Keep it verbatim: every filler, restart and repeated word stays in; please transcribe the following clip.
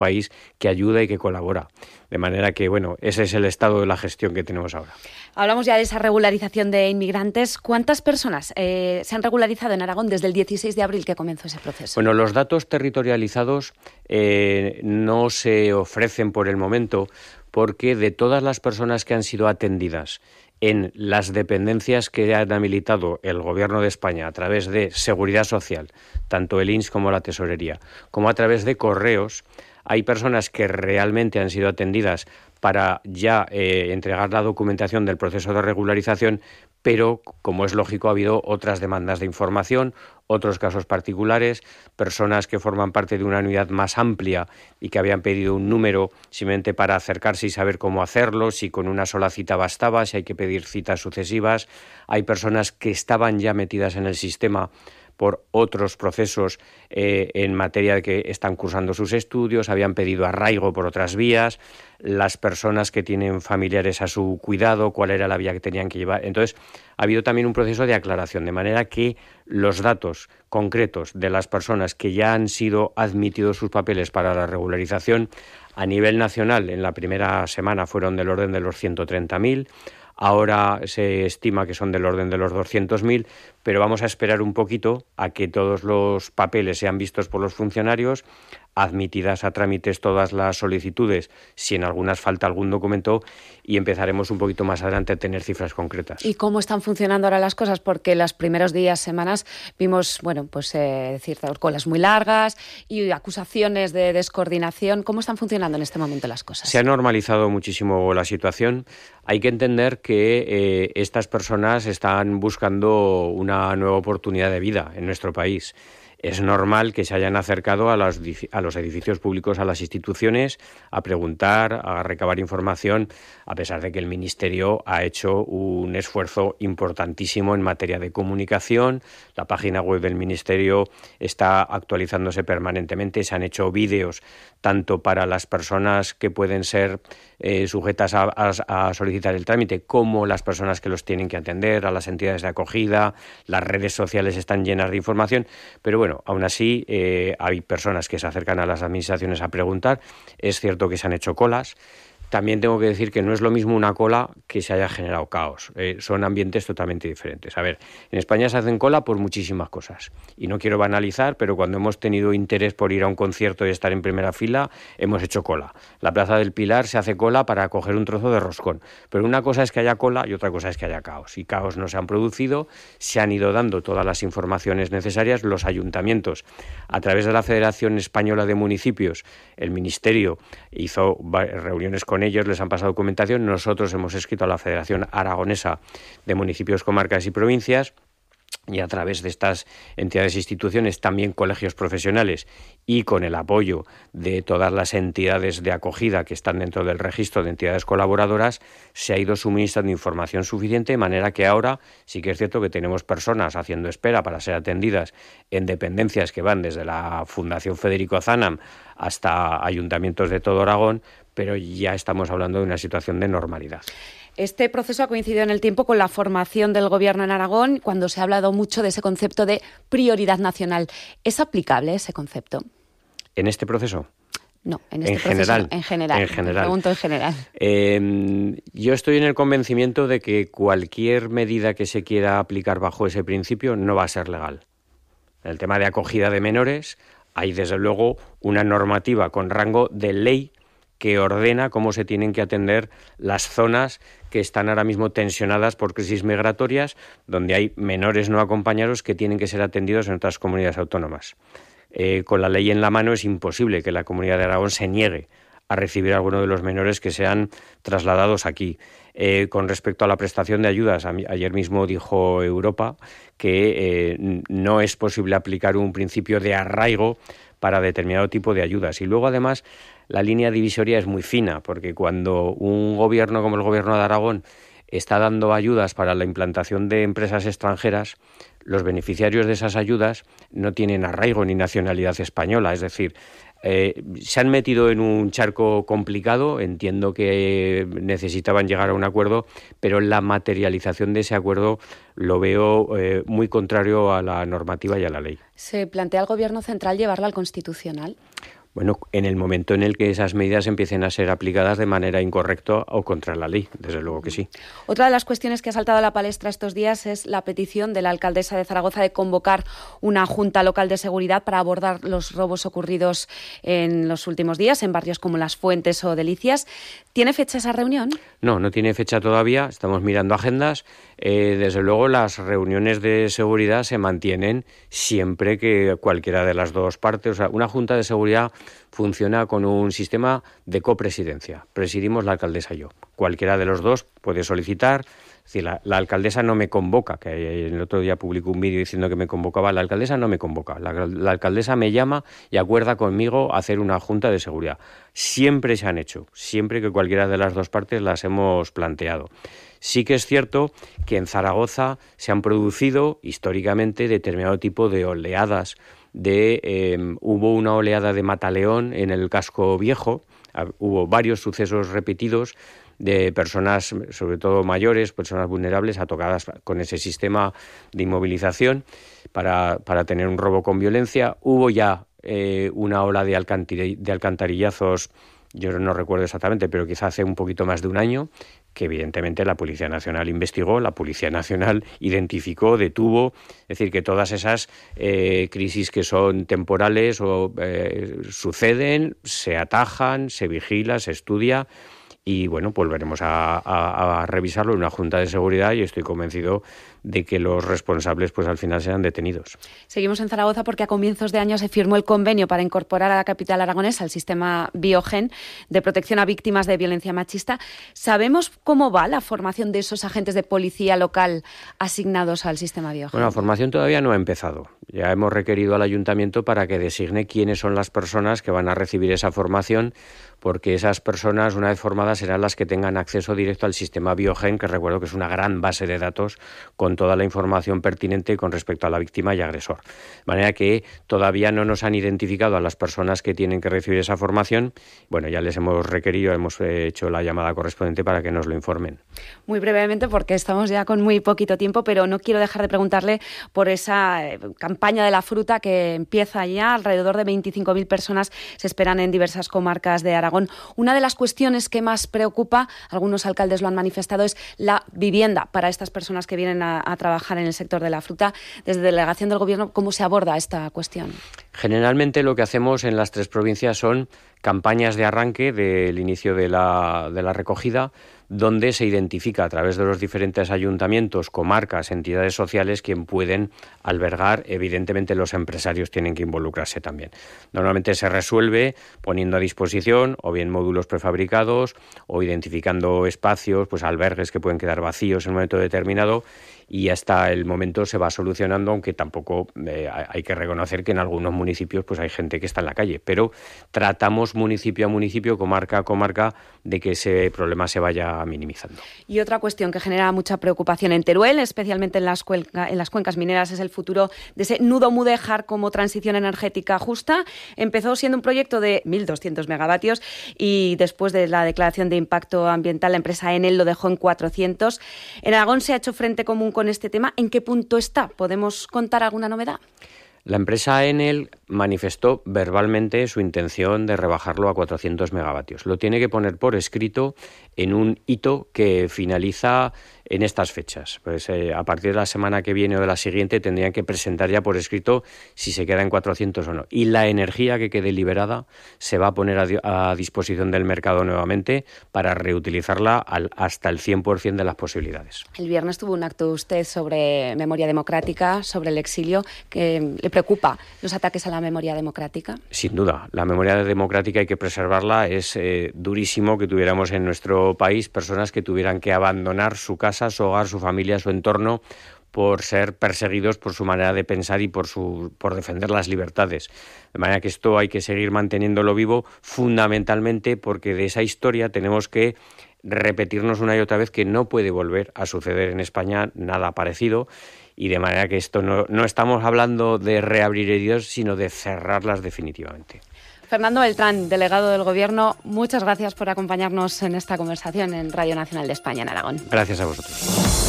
país que ayuda y que colabora. De manera que, bueno, ese es el estado de la gestión que tenemos ahora. Hablamos ya de esa regularización de inmigrantes. ¿Cuántas personas eh, se han regularizado en Aragón desde el dieciséis de abril que comenzó ese proceso? Bueno, los datos territorializados eh, no se ofrecen por el momento porque de todas las personas que han sido atendidas en las dependencias que han habilitado el Gobierno de España a través de Seguridad Social, tanto el I N S S como la Tesorería, como a través de correos, hay personas que realmente han sido atendidas para ya eh, entregar la documentación del proceso de regularización, pero, como es lógico, ha habido otras demandas de información, otros casos particulares, personas que forman parte de una unidad más amplia y que habían pedido un número simplemente para acercarse y saber cómo hacerlo, si con una sola cita bastaba, si hay que pedir citas sucesivas. Hay personas que estaban ya metidas en el sistema por otros procesos eh, en materia de que están cursando sus estudios, habían pedido arraigo por otras vías, las personas que tienen familiares a su cuidado, cuál era la vía que tenían que llevar. Entonces, ha habido también un proceso de aclaración, de manera que los datos concretos de las personas que ya han sido admitidos sus papeles para la regularización a nivel nacional en la primera semana fueron del orden de los ciento treinta mil. Ahora se estima que son del orden de los doscientos mil, pero vamos a esperar un poquito a que todos los papeles sean vistos por los funcionarios, admitidas a trámites todas las solicitudes, si en algunas falta algún documento, y empezaremos un poquito más adelante a tener cifras concretas. ¿Y cómo están funcionando ahora las cosas? Porque los primeros días, semanas, vimos, bueno, pues eh, ciertas colas muy largas y acusaciones de descoordinación. ¿Cómo están funcionando en este momento las cosas? Se ha normalizado muchísimo la situación. Hay que entender que eh, estas personas están buscando una nueva oportunidad de vida en nuestro país. Es normal que se hayan acercado a los, a los edificios públicos, a las instituciones, a preguntar, a recabar información, a pesar de que el Ministerio ha hecho un esfuerzo importantísimo en materia de comunicación. La página web del Ministerio está actualizándose permanentemente, se han hecho vídeos tanto para las personas que pueden ser eh, sujetas a, a, a solicitar el trámite, como las personas que los tienen que atender, a las entidades de acogida. Las redes sociales están llenas de información, pero bueno, aún así eh, hay personas que se acercan a las administraciones a preguntar. Es cierto que se han hecho colas. También tengo que decir que no es lo mismo una cola que se haya generado caos. Eh, son ambientes totalmente diferentes. A ver, en España se hacen cola por muchísimas cosas. Y no quiero banalizar, pero cuando hemos tenido interés por ir a un concierto y estar en primera fila, hemos hecho cola. La Plaza del Pilar se hace cola para coger un trozo de roscón. Pero una cosa es que haya cola y otra cosa es que haya caos. Y caos no se han producido, se han ido dando todas las informaciones necesarias. Los ayuntamientos, a través de la Federación Española de Municipios, el Ministerio hizo reuniones con ellos, les han pasado documentación. Nosotros hemos escrito a la Federación Aragonesa de Municipios, Comarcas y Provincias, y a través de estas entidades e instituciones, también colegios profesionales, y con el apoyo de todas las entidades de acogida que están dentro del registro de entidades colaboradoras, se ha ido suministrando información suficiente, de manera que ahora sí que es cierto que tenemos personas haciendo espera para ser atendidas en dependencias que van desde la Fundación Federico Zanam hasta ayuntamientos de todo Aragón, pero ya estamos hablando de una situación de normalidad. Este proceso ha coincidido en el tiempo con la formación del Gobierno en Aragón, cuando se ha hablado mucho de ese concepto de prioridad nacional. ¿Es aplicable ese concepto? ¿En este proceso? No, en este en proceso general, no, en general. En general. Me pregunto en general. Eh, yo estoy en el convencimiento de que cualquier medida que se quiera aplicar bajo ese principio no va a ser legal. En el tema de acogida de menores hay, desde luego, una normativa con rango de ley que ordena cómo se tienen que atender las zonas que están ahora mismo tensionadas por crisis migratorias, donde hay menores no acompañados que tienen que ser atendidos en otras comunidades autónomas. Eh, con la ley en la mano es imposible que la Comunidad de Aragón se niegue a recibir a alguno de los menores que sean trasladados aquí. Eh, con respecto a la prestación de ayudas, a mí, ayer mismo dijo Europa que eh, no es posible aplicar un principio de arraigo para determinado tipo de ayudas. Y luego, además, la línea divisoria es muy fina, porque cuando un gobierno como el Gobierno de Aragón está dando ayudas para la implantación de empresas extranjeras, los beneficiarios de esas ayudas no tienen arraigo ni nacionalidad española. Es decir, eh, se han metido en un charco complicado. Entiendo que necesitaban llegar a un acuerdo, pero la materialización de ese acuerdo lo veo eh, muy contrario a la normativa y a la ley. ¿Se plantea el Gobierno central llevarla al Constitucional? Bueno, en el momento en el que esas medidas empiecen a ser aplicadas de manera incorrecta o contra la ley, desde luego que sí. Otra de las cuestiones que ha saltado a la palestra estos días es la petición de la alcaldesa de Zaragoza de convocar una junta local de seguridad para abordar los robos ocurridos en los últimos días en barrios como Las Fuentes o Delicias. ¿Tiene fecha esa reunión? No, no tiene fecha todavía. Estamos mirando agendas. Eh, desde luego, las reuniones de seguridad se mantienen siempre que cualquiera de las dos partes, o sea, una junta de seguridad funciona con un sistema de copresidencia. Presidimos la alcaldesa y yo. Cualquiera de los dos puede solicitar. Es decir, la, la alcaldesa no me convoca, que el otro día publicó un vídeo diciendo que me convocaba. La alcaldesa no me convoca. La, la alcaldesa me llama y acuerda conmigo hacer una junta de seguridad. Siempre se han hecho, siempre que cualquiera de las dos partes las hemos planteado. Sí que es cierto que en Zaragoza se han producido históricamente determinado tipo de oleadas. De, eh, hubo una oleada de mataleón en el casco viejo, hubo varios sucesos repetidos de personas, sobre todo mayores, personas vulnerables, atocadas con ese sistema de inmovilización para, para tener un robo con violencia. Hubo ya eh, una ola de, alcantar- de alcantarillazos, yo no recuerdo exactamente, pero quizá hace un poquito más de un año, que evidentemente la Policía Nacional investigó, la Policía Nacional identificó, detuvo. Es decir, que todas esas eh, crisis que son temporales o eh, suceden, se atajan, se vigila, se estudia. Y bueno, volveremos a, a, a revisarlo en una junta de seguridad y estoy convencido de que los responsables pues al final serán detenidos. Seguimos en Zaragoza porque a comienzos de año se firmó el convenio para incorporar a la capital aragonesa el sistema Biogen de protección a víctimas de violencia machista. ¿Sabemos cómo va la formación de esos agentes de policía local asignados al sistema Biogen? Bueno, la formación todavía no ha empezado. Ya hemos requerido al ayuntamiento para que designe quiénes son las personas que van a recibir esa formación, porque esas personas, una vez formadas, serán las que tengan acceso directo al sistema Biogen, que recuerdo que es una gran base de datos con toda la información pertinente con respecto a la víctima y agresor. De manera que todavía no nos han identificado a las personas que tienen que recibir esa formación. Bueno, ya les hemos requerido, hemos hecho la llamada correspondiente para que nos lo informen. Muy brevemente, porque estamos ya con muy poquito tiempo, pero no quiero dejar de preguntarle por esa campaña de la fruta que empieza ya. Alrededor de veinticinco mil personas se esperan en diversas comarcas de Aragón. Una de las cuestiones que más preocupa, algunos alcaldes lo han manifestado, es la vivienda para estas personas que vienen a, a trabajar en el sector de la fruta. Desde delegación del Gobierno, ¿cómo se aborda esta cuestión? Generalmente lo que hacemos en las tres provincias son campañas de arranque del inicio de la, de la recogida, donde se identifica a través de los diferentes ayuntamientos, comarcas, entidades sociales, quien pueden albergar. Evidentemente los empresarios tienen que involucrarse también. Normalmente se resuelve poniendo a disposición o bien módulos prefabricados o identificando espacios, pues albergues que pueden quedar vacíos en un momento determinado, y hasta el momento se va solucionando, aunque tampoco eh, hay que reconocer que en algunos municipios pues hay gente que está en la calle, pero tratamos municipio a municipio, comarca a comarca, de que ese problema se vaya minimizando. Y otra cuestión que genera mucha preocupación en Teruel, especialmente en las, cuenca, en las cuencas mineras, es el futuro de ese nudo Mudéjar como transición energética justa. Empezó siendo un proyecto de mil doscientos megavatios y después de la declaración de impacto ambiental, la empresa Enel lo dejó en cuatrocientos. En Aragón se ha hecho frente común con este tema. ¿En qué punto está? ¿Podemos contar alguna novedad? La empresa Enel manifestó verbalmente su intención de rebajarlo a cuatrocientos megavatios. Lo tiene que poner por escrito en un hito que finaliza en estas fechas. Pues eh, a partir de la semana que viene o de la siguiente tendrían que presentar ya por escrito si se queda en cuatrocientos o no. Y la energía que quede liberada se va a poner a, a disposición del mercado nuevamente para reutilizarla al, hasta el cien por ciento de las posibilidades. El viernes tuvo un acto usted sobre memoria democrática, sobre el exilio. Que ¿le preocupa los ataques a la memoria democrática? Sin duda. La memoria democrática hay que preservarla. Es eh, durísimo que tuviéramos en nuestro país personas que tuvieran que abandonar su casa, su hogar, su familia, su entorno, por ser perseguidos por su manera de pensar y por su por defender las libertades. De manera que esto hay que seguir manteniéndolo vivo, fundamentalmente porque de esa historia tenemos que repetirnos una y otra vez que no puede volver a suceder en España nada parecido, y de manera que esto no, no estamos hablando de reabrir heridas, sino de cerrarlas definitivamente. Fernando Beltrán, delegado del Gobierno, muchas gracias por acompañarnos en esta conversación en Radio Nacional de España en Aragón. Gracias a vosotros.